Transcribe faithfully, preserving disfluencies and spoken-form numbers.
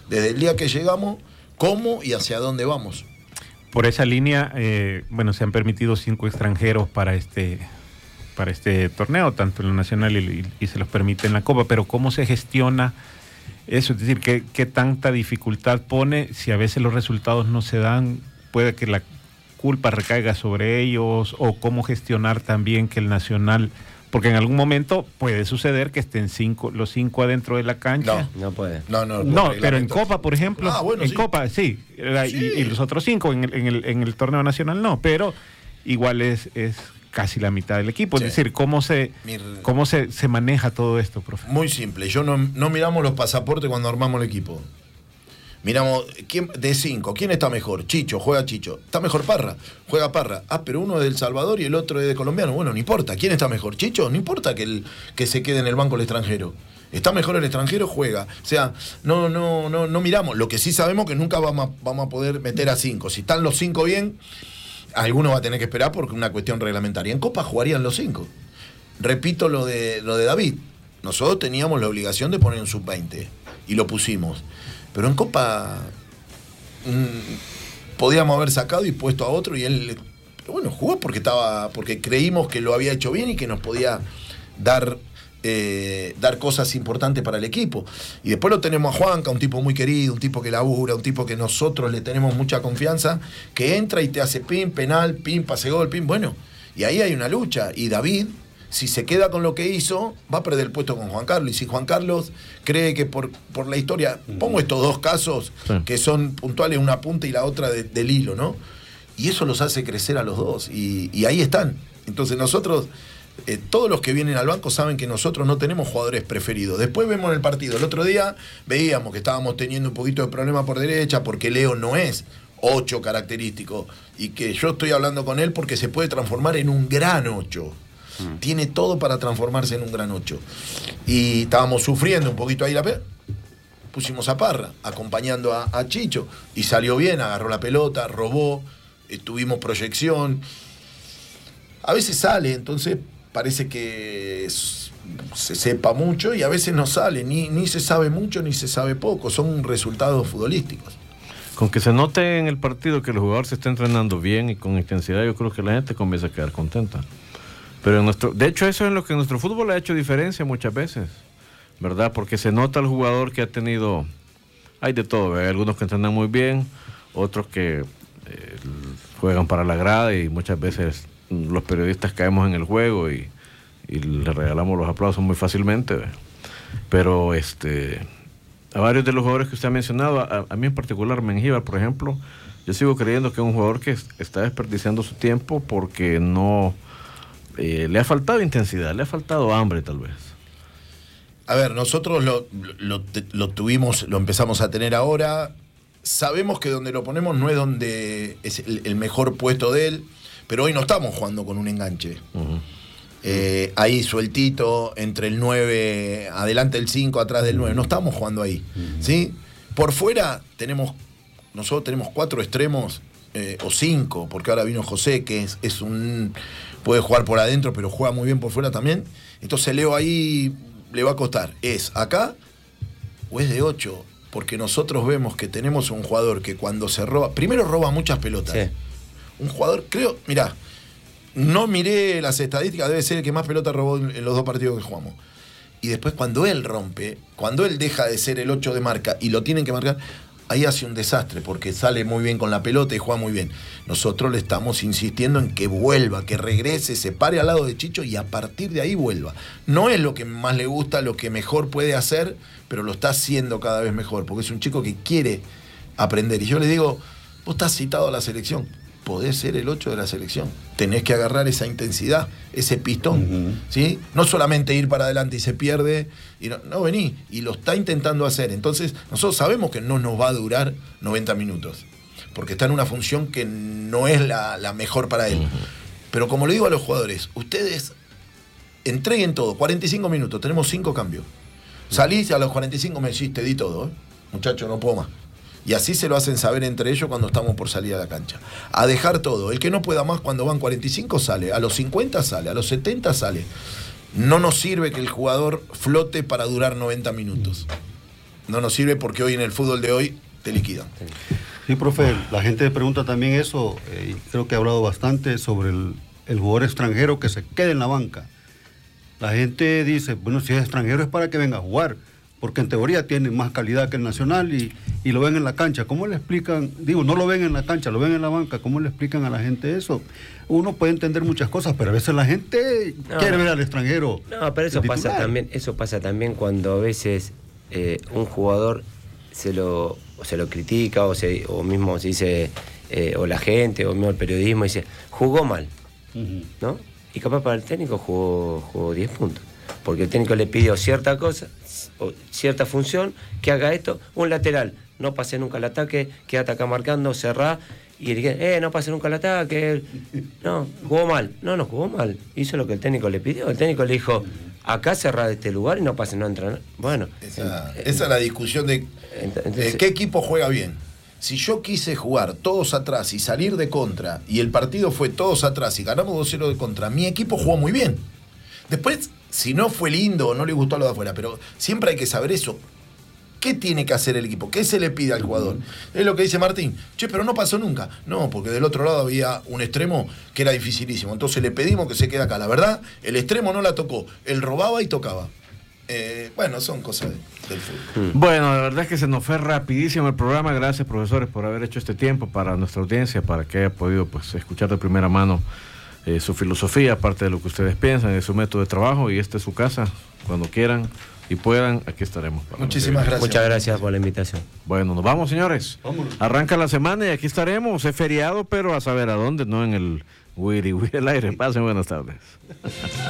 desde el día que llegamos, cómo y hacia dónde vamos. Por esa línea, eh, bueno, se han permitido cinco extranjeros para este para este torneo, tanto en lo nacional y, y, y se los permite en la Copa, pero ¿cómo se gestiona eso? Es decir, ¿qué, qué tanta dificultad pone si a veces los resultados no se dan? Puede que la culpa recaiga sobre ellos, o cómo gestionar también que el Nacional, porque en algún momento puede suceder que estén cinco, los cinco adentro de la cancha. No, no puede. No, no, no, pero en Copa, por ejemplo, ah, bueno, en sí. Copa sí, sí. Y, y los otros cinco en el, en el, en el torneo nacional no, pero igual es, es casi la mitad del equipo. Sí. Es decir, ¿cómo se Mir... cómo se, se maneja todo esto, profe? Muy simple, yo no, no miramos los pasaportes cuando armamos el equipo. Miramos, ¿quién, de cinco, ¿quién está mejor? Chicho, juega Chicho. ¿Está mejor Parra? Juega Parra. Ah, pero uno es de El Salvador y el otro es de colombiano. Bueno, no importa. ¿Quién está mejor? ¿Chicho? No importa que, el, que se quede en el banco el extranjero. Está mejor el extranjero, juega. O sea, no, no, no, no miramos. Lo que sí sabemos que nunca vamos a, vamos a poder meter a cinco. Si están los cinco bien, alguno va a tener que esperar porque es una cuestión reglamentaria. En Copa jugarían los cinco. Repito lo de, lo de David. Nosotros teníamos la obligación de poner un sub veinte y lo pusimos. Pero en Copa mmm, podíamos haber sacado y puesto a otro y él, pero bueno, jugó porque estaba, porque creímos que lo había hecho bien y que nos podía dar, eh, dar cosas importantes para el equipo. Y después lo tenemos a Juanca, un tipo muy querido, un tipo que labura, un tipo que nosotros le tenemos mucha confianza, que entra y te hace pin, penal, pin, pase gol, pin, bueno, y ahí hay una lucha. Y David, si se queda con lo que hizo, va a perder el puesto con Juan Carlos. Y si Juan Carlos cree que por, por la historia, pongo estos dos casos sí. que son puntuales, una punta y la otra de, del hilo, ¿no? Y eso los hace crecer a los dos. Y, y ahí están. Entonces nosotros, eh, todos los que vienen al banco saben que nosotros no tenemos jugadores preferidos. Después vemos el partido. El otro día veíamos que estábamos teniendo un poquito de problema por derecha porque Leo no es ocho característico. Y que yo estoy hablando con él porque se puede transformar en un gran ocho. Tiene todo para transformarse en un gran ocho. Y estábamos sufriendo un poquito ahí la pelota. Pusimos a Parra, acompañando a, a Chicho. Y salió bien, agarró la pelota, robó, eh, tuvimos proyección. A veces sale, entonces parece que es, se sepa mucho y a veces no sale. Ni, ni se sabe mucho ni se sabe poco. Son resultados futbolísticos. Con que se note en el partido que el jugador se está entrenando bien y con intensidad, yo creo que la gente comienza a quedar contenta. Pero en nuestro, de hecho eso es lo que en nuestro fútbol ha hecho diferencia muchas veces, ¿verdad? Porque se nota el jugador que ha tenido, hay de todo, ¿verdad? Hay algunos que entrenan muy bien, otros que eh, juegan para la grada y muchas veces los periodistas caemos en el juego y, y le regalamos los aplausos muy fácilmente, ¿verdad? Pero este, a varios de los jugadores que usted ha mencionado, a, a mí en particular, Mengíbar, por ejemplo, yo sigo creyendo que es un jugador que está desperdiciando su tiempo porque no... Eh, le ha faltado intensidad, le ha faltado hambre tal vez. A ver, nosotros lo, lo, lo tuvimos, lo empezamos a tener ahora. Sabemos que donde lo ponemos no es donde es el, el mejor puesto de él, pero hoy no estamos jugando con un enganche. Uh-huh. Eh, ahí sueltito, entre el nueve, adelante el cinco, atrás del nueve. No estamos jugando ahí. Uh-huh. ¿Sí? Por fuera tenemos, nosotros tenemos cuatro extremos, eh, o cinco, porque ahora vino José, que es, es un... puede jugar por adentro, pero juega muy bien por fuera también. Entonces Leo ahí le va a costar. ¿Es acá o es de ocho? Porque nosotros vemos que tenemos un jugador que cuando se roba... Primero roba muchas pelotas. Sí. Un jugador, creo... Mirá, no miré las estadísticas, debe ser el que más pelota robó en los dos partidos que jugamos. Y después cuando él rompe, cuando él deja de ser el ocho de marca y lo tienen que marcar... ahí hace un desastre porque sale muy bien con la pelota y juega muy bien. Nosotros le estamos insistiendo en que vuelva, que regrese, se pare al lado de Chicho y a partir de ahí vuelva. No es lo que más le gusta, lo que mejor puede hacer, pero lo está haciendo cada vez mejor, porque es un chico que quiere aprender. Y yo le digo, vos estás citado a la selección, podés ser el ocho de la selección. Tenés que agarrar esa intensidad, ese pistón, uh-huh. ¿sí? No solamente ir para adelante y se pierde, y no, no vení, y lo está intentando hacer. Entonces, nosotros sabemos que no nos va a durar noventa minutos, porque está en una función que no es la, la mejor para él. Uh-huh. Pero como le digo a los jugadores, ustedes entreguen todo, cuarenta y cinco minutos, tenemos cinco cambios. Salís a los cuarenta y cinco, me decís, te di todo, ¿eh? Muchacho, no puedo más. Y así se lo hacen saber entre ellos cuando estamos por salir a la cancha. A dejar todo. El que no pueda más cuando van cuarenta y cinco sale. A los cincuenta sale. A los setenta sale. No nos sirve que el jugador flote para durar noventa minutos. no nos sirve porque hoy en el fútbol de hoy te liquidan. Sí, profe, la gente pregunta también eso, eh, y creo que ha hablado bastante sobre el, el jugador extranjero que se quede en la banca. La gente dice, bueno, si es extranjero es para que venga a jugar, porque en teoría tiene más calidad que el nacional y, y lo ven en la cancha. ¿Cómo le explican? Digo, no lo ven en la cancha, lo ven en la banca. ¿Cómo le explican a la gente eso? Uno puede entender muchas cosas, pero a veces la gente no, quiere ver al extranjero. No, pero eso pasa también, eso pasa también cuando a veces eh, un jugador se lo, se lo critica o, se, o mismo se dice, eh, o la gente, o mismo el periodismo dice, jugó mal, uh-huh. ¿no? Y capaz para el técnico jugó, jugó diez puntos. Porque el técnico le pidió cierta cosa, o cierta función, que haga esto, un lateral, no pase nunca el ataque, quédate acá marcando, cerrá, y el eh, no pase nunca el ataque, no, jugó mal, no, no jugó mal, hizo lo que el técnico le pidió, el técnico le dijo, acá cerrá de este lugar y no pase, no entra, bueno. Esa, eh, esa es la discusión de entonces, eh, qué equipo juega bien. Si yo quise jugar todos atrás y salir de contra, y el partido fue todos atrás y ganamos dos cero de contra, mi equipo jugó muy bien. Después, si no fue lindo o no le gustó a lo de afuera, pero siempre hay que saber eso. ¿Qué tiene que hacer el equipo? ¿Qué se le pide al jugador? Es lo que dice Martín. Che, pero no pasó nunca. No, porque del otro lado había un extremo que era dificilísimo. Entonces le pedimos que se quede acá. La verdad, el extremo no la tocó. Él robaba y tocaba. Eh, bueno, son cosas de, del fútbol. Bueno, la verdad es que se nos fue rapidísimo el programa. Gracias, profesores, por haber hecho este tiempo para nuestra audiencia, para que haya podido pues escuchar de primera mano eh, su filosofía, aparte de lo que ustedes piensan, de su método de trabajo. Y esta es su casa. Cuando quieran y puedan, aquí estaremos. Muchísimas gracias. Muchas gracias por la invitación. Bueno, nos vamos, señores. Vámonos. Arranca la semana y aquí estaremos. Es feriado, pero a saber a dónde, no en el Wiri Wiri el aire. Pasen buenas tardes.